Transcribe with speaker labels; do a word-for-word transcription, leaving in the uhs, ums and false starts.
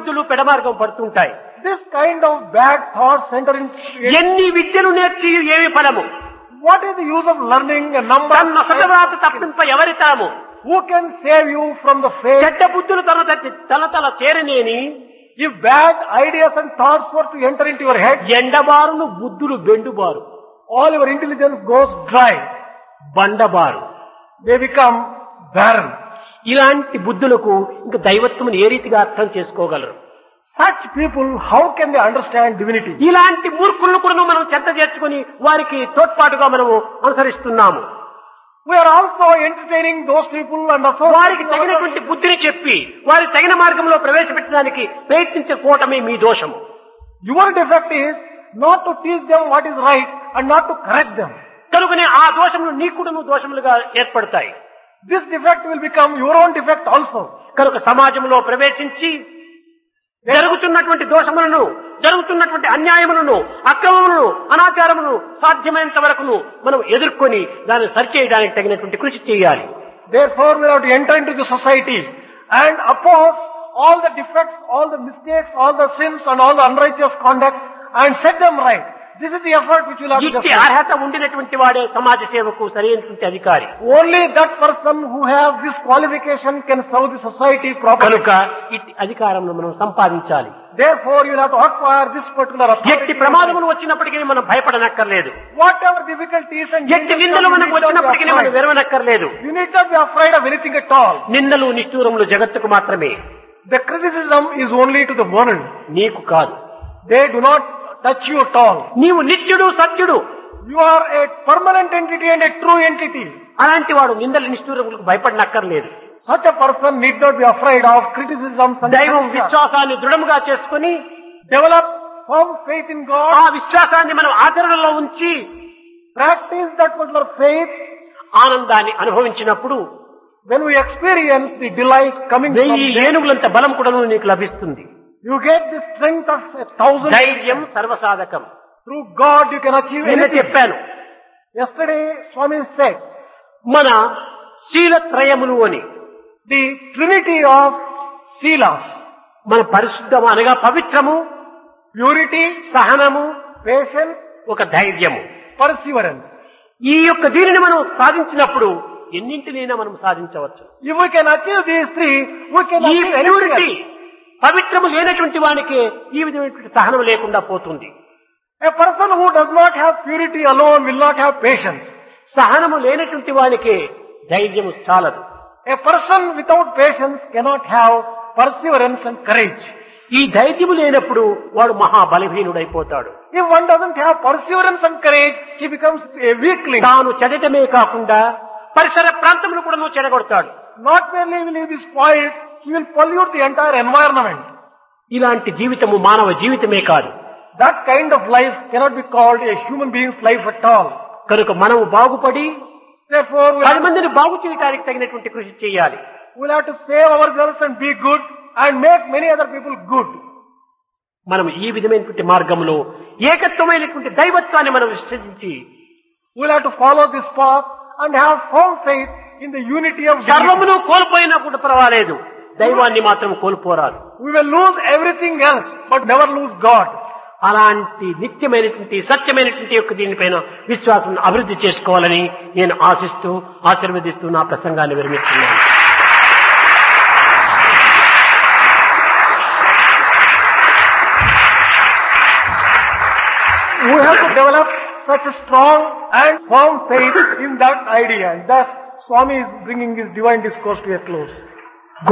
Speaker 1: బుద్ధులు పెడమార్గం పడుతుంటాయి.
Speaker 2: This kind of bad thoughts enter into...
Speaker 1: ఎన్ని విద్యలు నేర్చి ఏమి ఫలము?
Speaker 2: What is the use of learning a number
Speaker 1: తన నొసటరాత తప్పింప ఎవరి తాము?
Speaker 2: Who can save you from the fate?
Speaker 1: చెడ్డ బుద్ధులు తన తన తల చేరనేని
Speaker 2: If bad ideas and thoughts were to enter into your head,
Speaker 1: ఎండబారును బుద్ధులు బెండుబారు,
Speaker 2: all your intelligence goes dry.
Speaker 1: బండబారు.
Speaker 2: They become barren.
Speaker 1: ఇలాంటి బుద్ధులకు ఇంకా దైవత్వమును ఏ రీతిగా అర్థం చేసుకోగలరు?
Speaker 2: Such people, how can they understand divinity?
Speaker 1: ఇలాంటి మూర్ఖులను కూడా మనం చెత్త చేర్చుకుని వారికి తోడ్పాటుగా మనము అనుసరిస్తున్నాము.
Speaker 2: We are also entertaining those people and
Speaker 1: వారికి
Speaker 2: associating
Speaker 1: తగినటువంటి బుద్ధిని చెప్పి వారి తగిన మార్గంలో ప్రవేశపెట్టడానికి ప్రయత్నించకపోవటమే మీ దోషము.
Speaker 2: Your defect is not to teach them what is right and not to correct them.
Speaker 1: కనుకనే ఆ దోషములు నీకుడును దోషములుగా ఏర్పడతాయి.
Speaker 2: This defect will become your own defect also.
Speaker 1: కనుక సమాజంలో ప్రవేశించి జరుగుతున్నటువంటి దోషములను, జరుగుతున్నటువంటి అన్యాయములను, అక్రమములను, అనాచారములను సాధ్యమైనంత వరకును మనం ఎదుర్కొని దాన్ని సరిచేయడానికి తగినటువంటి కృషి చేయాలి.
Speaker 2: Therefore, we have to enter into the society and oppose all the defects, all the mistakes, all the sins and all the unrighteous conduct and set them right. This is the effort which will have to
Speaker 1: ఇట్టి
Speaker 2: do.
Speaker 1: అర్హత ఉండినటువంటి వాడే సమాజ సేవకు సరైనటువంటి అధికారి.
Speaker 2: Only that person who has this qualification can serve the society properly.
Speaker 1: కనుక ఇట్టి అధికారంను మనం సంపాదించాలి.
Speaker 2: Therefore, you will have to acquire this particular
Speaker 1: ఎట్టి
Speaker 2: authority.
Speaker 1: ప్రమాదములు వచ్చినప్పటికీ మనం భయపడనక్కర్లేదు.
Speaker 2: Whatever difficulties and
Speaker 1: ఎట్టి నిందలు మనకు వచ్చినప్పటికీ మనం వెరవనక్కర్లేదు.
Speaker 2: you need not be afraid of anything at all.
Speaker 1: నిందలు నిష్ఠూరములు జగత్తుకు మాత్రమే,
Speaker 2: The criticism is only to the world.
Speaker 1: నీకు కాదు.
Speaker 2: They do not touch you at all.
Speaker 1: నీవు నిత్యుడు, సత్యుడు.
Speaker 2: You are a permanent entity and a true entity.
Speaker 1: అలాంటి వాడు నిందల నిష్ఠూరములకు భయపడనక్కర్లేదు.
Speaker 2: Such a person need not be afraid of criticism.
Speaker 1: దైవం విశ్వాసాన్ని దృఢముగా చేసుకుని
Speaker 2: Develop firm faith in God.
Speaker 1: ఆ విశ్వాసాన్ని మనం ఆచరణలో ఉంచి
Speaker 2: Practice that particular faith.
Speaker 1: ఆనందాన్ని అనుభవించినప్పుడు
Speaker 2: When we experience the delight coming from
Speaker 1: వెయ్యి
Speaker 2: there,
Speaker 1: ఏనుగులంత బలం కూడా నీకు లభిస్తుంది.
Speaker 2: you get the strength of a thousand.
Speaker 1: ధైర్యం సర్వసాధకం.
Speaker 2: Through God you can achieve
Speaker 1: నిన్న
Speaker 2: anything.
Speaker 1: చెప్పాను,
Speaker 2: Yesterday Swami said
Speaker 1: మన శీలత్రయములు అని,
Speaker 2: the trinity of Silas,
Speaker 1: మన పరిశుద్ధము అనగా పవిత్రము,
Speaker 2: purity,
Speaker 1: సహనము,
Speaker 2: patience,
Speaker 1: ఒక ధైర్యము.
Speaker 2: perseverance.
Speaker 1: ఈ యొక్క దీనిని మనం సాధించినప్పుడు ఎన్నింటినైనా మనం సాధించవచ్చు.
Speaker 2: If we can achieve these three, we can
Speaker 1: ఈ
Speaker 2: achieve
Speaker 1: ప్యూరిటీ,
Speaker 2: anything.
Speaker 1: పవిత్రము లేనటువంటి వానికి ఈ విధమైనటువంటి సహనం లేకుండా పోతుంది.
Speaker 2: A person who does not have purity alone will not have patience.
Speaker 1: సహనము లేనటువంటి వానికి ధైర్యము చాలదు.
Speaker 2: A person without patience cannot have perseverance and courage.
Speaker 1: ఈ ధైర్యము లేనప్పుడు వాడు మహాబలహీనుడైపోతాడు.
Speaker 2: If one doesn't have perseverance and courage, he becomes a weakling.
Speaker 1: తాను చెదటమే కాకుండా పరిసర ప్రాంతమును కూడా నువ్వు చెడగొడతాడు.
Speaker 2: Not merely will he be spoiled, he will pollute the entire environment.
Speaker 1: ఇలాంటి జీవితము మానవ జీవితమే కాదు.
Speaker 2: That kind of life cannot be called a human being's life at all.
Speaker 1: కనుక మనము బాగుపడి
Speaker 2: Therefore, we
Speaker 1: పది
Speaker 2: have,
Speaker 1: మందిని బాగు చేయడానికి తగినటువంటి కృషి చేయాలి.
Speaker 2: we'll have to save ourselves and be good and make many other people good.
Speaker 1: మనం ఈ విధమైనటువంటి మార్గంలో ఏకత్వమైనటువంటి దైవత్వాన్ని మనం విశ్వసించి
Speaker 2: We'll have to follow this path and have firm faith in the unity of God.
Speaker 1: సర్వమును కోల్పోయినా కూడా పర్వాలేదు, దైవాన్ని మాత్రం కోల్పోరాదు.
Speaker 2: We will lose everything else, but never lose God.
Speaker 1: అలాంటి నిత్యమైనటువంటి సత్యమైనటువంటి యొక్క దీనిపైన విశ్వాసం అభివృద్ధి చేసుకోవాలని నేను ఆశిస్తూ ఆశీర్వదిస్తూ నా ప్రసంగాన్ని విరమిస్తున్నాను.
Speaker 2: We have to develop such a strong and firm faith in that idea. And thus, Swami is bringing his divine discourse to a close.